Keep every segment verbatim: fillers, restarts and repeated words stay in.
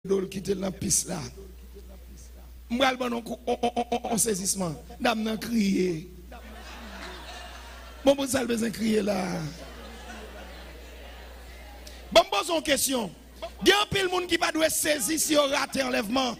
d'eau qui était dans la piste là. M'bral bon on saisissement. Dame nan crier. Bon, vous avez besoin de crier là. Bon, pose une question. Il y a un pile monde qui va doit saisir si on rate enlèvement.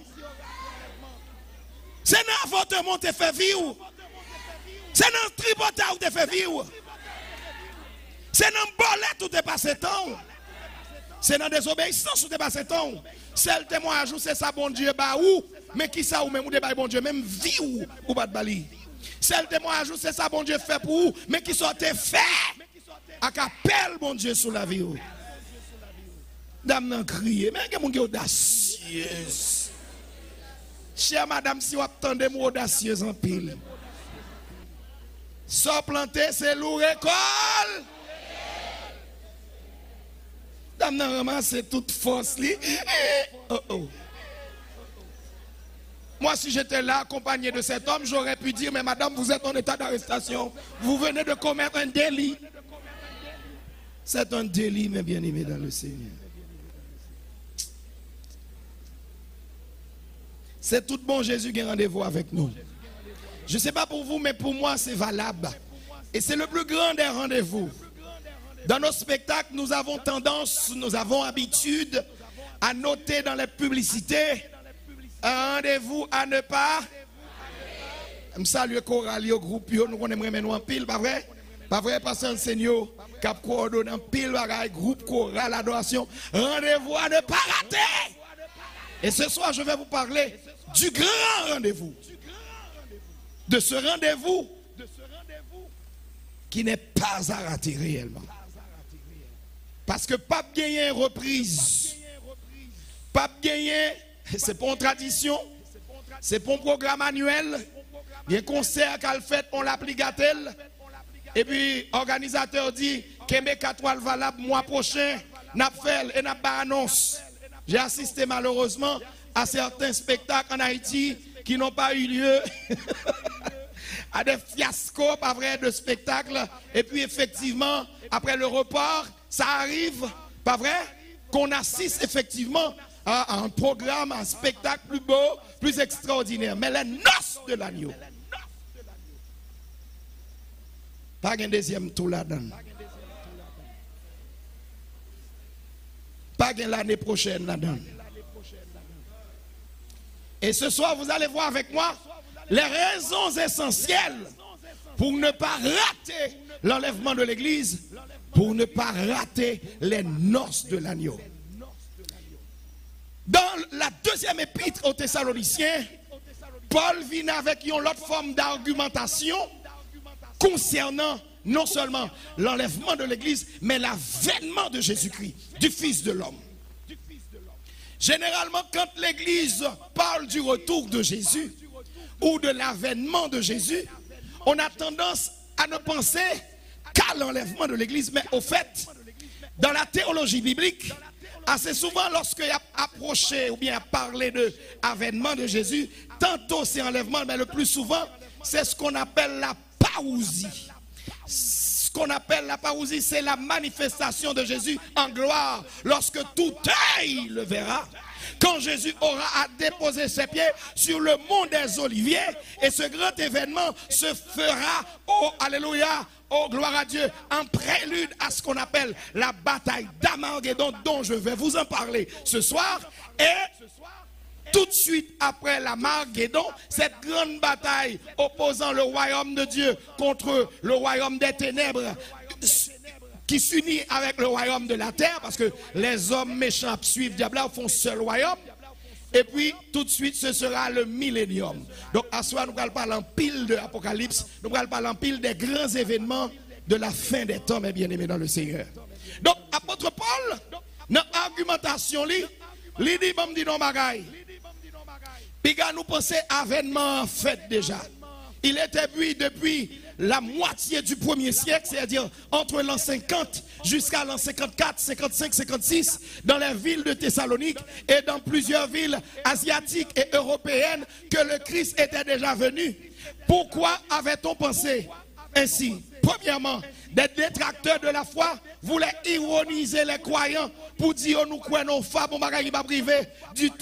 C'est dans votre monte fait vivre. C'est dans le tripotage où te fait vivre. C'est dans le bolet où te passé temps. C'est dans la désobéissance où te passé temps. C'est le témoignage où c'est ça bon Dieu bah ou mais qui ça ou même ou de bon Dieu même vie ou ou pas de bali. C'est le témoignage où c'est ça bon Dieu fait pour vous mais qui sont fait à qu'appelle bon Dieu sur la vie. Dame nan crier mais quelqu'un qui est audacieuse. Chère madame si vous attendez moi audacieuse en pile. Sans planter c'est lourd école. Dame nan ramasse toute force li. Oh oh. Moi, si j'étais là, accompagné de cet homme, j'aurais pu dire, mais madame, vous êtes en état d'arrestation. Vous venez de commettre un délit. C'est un délit, mes bien-aimés dans le Seigneur. C'est tout bon Jésus qui a rendez-vous avec nous. Je ne sais pas pour vous, mais pour moi, c'est valable. Et c'est le plus grand des rendez-vous. Dans nos spectacles, nous avons tendance, nous avons habitude à noter dans les publicités un rendez-vous à ne pas. Je salue le choral, au groupe, nous aimerons nous en pile, pas vrai? Pas vrai, Pasteur Seigneur, cap coordonne en pile, groupe choral, adoration. Rendez-vous à ne pas rater. Et ce soir, je vais vous parler du grand rendez-vous. De ce rendez-vous qui n'est pas à rater réellement. Parce que pas gagner reprise, pas gagner. C'est pour une tradition, c'est pour un programme annuel. Il y a un concert qu'elle fait, on l'applique à tel. Et puis, l'organisateur dit qu'il y a quatre toiles valables mois prochain, n'a fait et n'a pas annonce. J'ai assisté malheureusement à certains spectacles en Haïti qui n'ont pas eu lieu, à des fiascos, pas vrai, de spectacles. Et puis, effectivement, après le report, ça arrive, pas vrai, qu'on assiste effectivement à un programme, un spectacle plus beau, plus extraordinaire. Mais les noces de l'agneau. Pas un deuxième tour là-dedans. Pas l'année prochaine là-dedans. Et ce soir, vous allez voir avec moi les raisons essentielles pour ne pas rater l'enlèvement de l'Église, pour ne pas rater les noces de l'agneau. Dans la deuxième épître aux Thessaloniciens, Paul vient avec une autre forme d'argumentation concernant non seulement l'enlèvement de l'Église, mais l'avènement de Jésus-Christ, du Fils de l'homme. Généralement, quand l'Église parle du retour de Jésus ou de l'avènement de Jésus, on a tendance à ne penser qu'à l'enlèvement de l'Église, mais au fait, dans la théologie biblique, assez souvent, lorsqu'il y a approché ou bien parlé de l'avènement de Jésus, tantôt c'est enlèvement, mais le plus souvent, c'est ce qu'on appelle la parousie. Ce qu'on appelle la parousie, c'est la manifestation de Jésus en gloire, lorsque tout œil le verra. Quand Jésus aura à déposer ses pieds sur le mont des Oliviers, et ce grand événement se fera, oh alléluia, oh gloire à Dieu, en prélude à ce qu'on appelle la bataille d'Armageddon, dont je vais vous en parler ce soir. Et tout de suite après l'Armageddon, cette grande bataille opposant le royaume de Dieu contre le royaume des ténèbres, qui s'unit avec le royaume de la terre, parce que les hommes méchants suivent diable, font seul royaume. Et puis, tout de suite, ce sera le millénium. Donc, à ce soir, nous allons parler en pile de l'Apocalypse, nous allons parler en pile des grands événements de la fin des temps, mes bien-aimés dans le Seigneur. Donc, apôtre Paul, dans l'argumentation, il dit, bon, dit non, bagaille. Puis, nous pensons à avènement fait déjà. Il était puis depuis la moitié du premier siècle, c'est-à-dire entre l'an cinquante jusqu'à l'an cinquante-quatre, cinquante-cinq, cinquante-six, dans les villes de Thessalonique et dans plusieurs villes asiatiques et européennes, que le Christ était déjà venu. Pourquoi avait-on pensé ainsi? Premièrement, des détracteurs de la foi voulaient ironiser les croyants pour dire nous croyons nos femmes, on va pas privé du